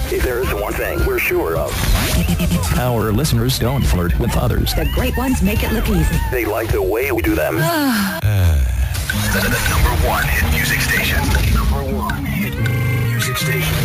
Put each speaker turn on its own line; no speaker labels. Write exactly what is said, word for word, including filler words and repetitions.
If there's one thing we're sure of,
our listeners don't flirt with others.
The great ones make it look easy.
they like the way we do them. the, the number one hit music station. Number one hit music station.